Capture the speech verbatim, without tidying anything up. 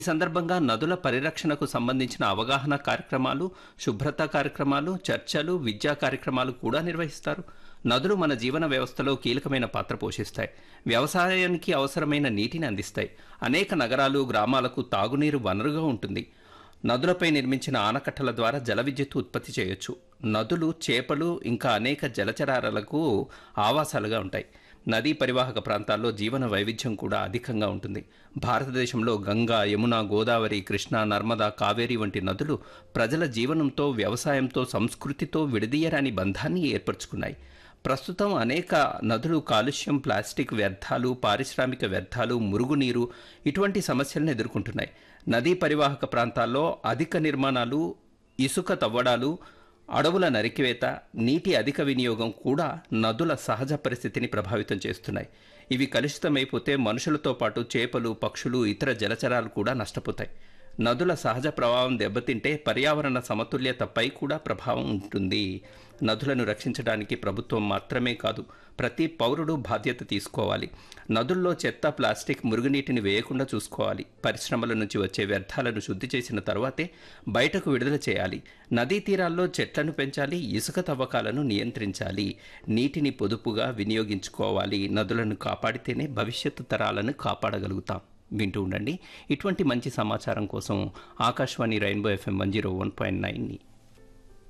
ఈ సందర్భంగా నదుల పరిరక్షణకు సంబంధించిన అవగాహన కార్యక్రమాలు, శుభ్రత కార్యక్రమాలు, చర్చలు, విద్యా కార్యక్రమాలు కూడా నిర్వహిస్తారు. నదులు మన జీవన వ్యవస్థలో కీలకమైన పాత్ర పోషిస్తాయి. వ్యవసాయానికి అవసరమైన నీటిని అందిస్తాయి. అనేక నగరాలు, గ్రామాలకు తాగునీరు వనరుగా ఉంటుంది. నదులపై నిర్మించిన ఆనకట్టల ద్వారా జల విద్యుత్తు ఉత్పత్తి చేయొచ్చు. నదులు, చేపలు ఇంకా అనేక జలచరాలకు ఆవాసాలుగా ఉంటాయి. నదీ పరివాహక ప్రాంతాల్లో జీవన వైవిధ్యం కూడా అధికంగా ఉంటుంది. భారతదేశంలో గంగా, యమున, గోదావరి, కృష్ణ, నర్మదా, కావేరి వంటి నదులు ప్రజల జీవనంతో, వ్యవసాయంతో, సంస్కృతితో విడదీయరాని బంధాన్ని ఏర్పరచుకున్నాయి. ప్రస్తుతం అనేక నదులు కాలుష్యం, ప్లాస్టిక్ వ్యర్థాలు, పారిశ్రామిక వ్యర్థాలు, మురుగునీరు ఇటువంటి సమస్యలను ఎదుర్కొంటున్నాయి. నదీ పరివాహక ప్రాంతాల్లో అధిక నిర్మాణాలు, ఇసుక తవ్వడాలు, అడవుల నరికివేత, నీటి అధిక వినియోగం కూడా నదుల సహజ పరిస్థితిని ప్రభావితం చేస్తున్నాయి. ఇవి కలుషితమైపోతే మనుషులతో పాటు చేపలు, పక్షులు, ఇతర జలచరాలు కూడా నష్టపోతాయి. నదుల సహజ ప్రవాహం దెబ్బతింటే పర్యావరణ సమతుల్యతపై కూడా ప్రభావం ఉంటుంది. నదులను రక్షించడానికి ప్రభుత్వం మాత్రమే కాదు, ప్రతి పౌరుడు బాధ్యత తీసుకోవాలి. నదుల్లో చెత్త, ప్లాస్టిక్, మురుగునీటిని వేయకుండా చూసుకోవాలి. పరిశ్రమల నుంచి వచ్చే వ్యర్థాలను శుద్ధి చేసిన తర్వాతే బయటకు విడుదల చేయాలి. నదీ తీరాల్లో చెట్లను పెంచాలి. ఇసుక తవ్వకాలను నియంత్రించాలి. నీటిని పొదుపుగా వినియోగించుకోవాలి. నదులను కాపాడితేనే భవిష్యత్తు తరాలను కాపాడగలుగుతాం. వింటూ ఉండండి. ఇటువంటి మంచి సమాచారం కోసం Akashvani rainbow FM one zero one point నైన్ని